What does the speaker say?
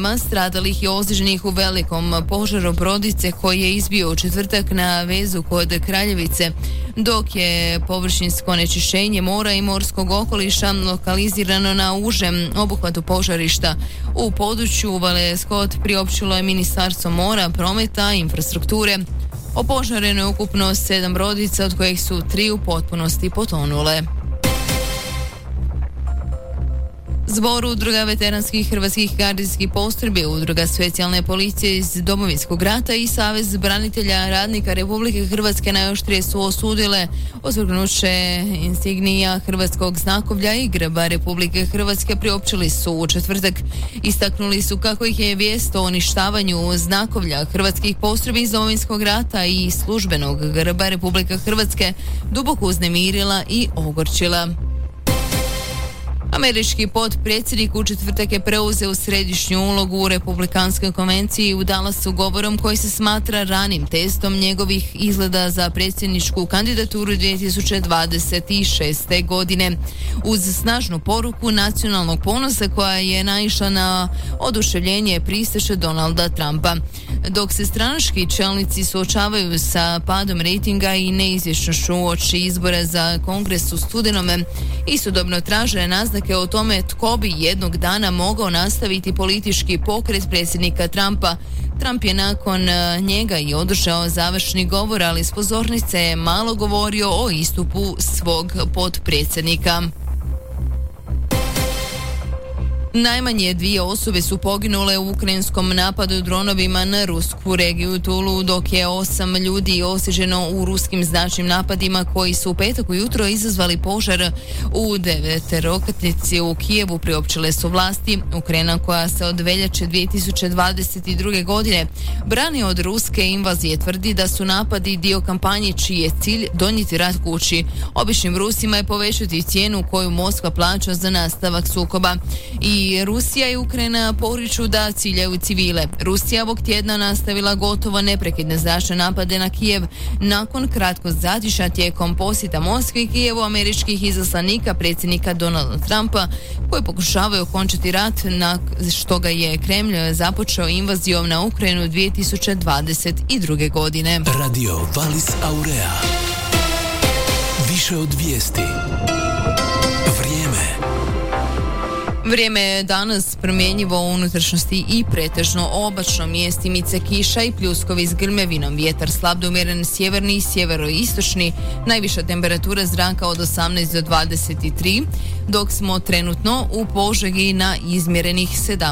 nema stradalih i ozlijeđenih u velikom požaru brodice koji je izbio u četvrtak na vezu kod Kraljevice, dok je površinsko onečišćenje mora i morskog okoliša lokalizirano na užem obuhvatu požarišta. U području Uvale Scott priopćilo je Ministarstvo mora, prometa i infrastrukture. Opožareno je ukupno 7 brodica, od kojih su 3 u potpunosti potonule. Zbor udruga veteranskih hrvatskih gardijskih postrojbi, udruga specijalne policije iz Domovinskog rata i Savez branitelja radnika Republike Hrvatske najoštrije su osudile osvrgnuće insignija hrvatskog znakovlja i grba Republike Hrvatske priopćili su u četvrtak. Istaknuli su kako ih je vijest o uništavanju znakovlja hrvatskih postrojbi iz Domovinskog rata i službenog grba Republike Hrvatske duboko uznemirila i ogorčila. Američki potpredsjednik u četvrtak je preuzeo središnju ulogu u Republikanskoj konvenciji u Dallasu govorom koji se smatra ranim testom njegovih izgleda za predsjedničku kandidaturu 2026. godine. Uz snažnu poruku nacionalnog ponosa koja je naišla na oduševljenje pristaša Donalda Trumpa. Dok se stranački čelnici suočavaju sa padom rejtinga i neizvjesnošću uoči izbora za Kongres u studenome, istodobno traže naznake o tome tko bi jednog dana mogao nastaviti politički pokret predsjednika Trumpa. Trump je nakon njega i održao završni govor, ali s pozornice je malo govorio o istupu svog potpredsjednika. Najmanje 2 osobe su poginule u ukrajinskom napadu dronovima na rusku regiju Tulu, dok je 8 ljudi osijeđeno u ruskim zračnim napadima koji su u petak ujutro izazvali požar u 9 roketnici u Kijevu, priopćile su vlasti. Ukrajina, koja se od veljače 2022. godine brani od ruske invazije, tvrdi da su napadi dio kampanje čiji je cilj donijeti rat kući. Običnim Rusima je povećati cijenu koju Moskva plaća za nastavak sukoba. I Rusija i Ukrajina poriču da ciljaju civile. Rusija ovog tjedna nastavila gotovo neprekidne zračne napade na Kijev nakon kratkog zatišja tijekom posjeta Moskvi i Kijevu američkih izaslanika predsjednika Donalda Trumpa koji pokušavaju okončati rat na što ga je Kremlj započeo invazijom na Ukrajinu 2022. godine. Radio Valis Aurea. Više od vijesti. Vrijeme je danas promjenjivo u unutrašnjosti i pretežno oblačno, mjestimice kiša i pljuskovi s grmevinom, vjetar slab do umjeren sjeverni i sjeveroistočni, najviša temperatura zraka od 18 do 23, dok smo trenutno u Požegi na izmjerenih 17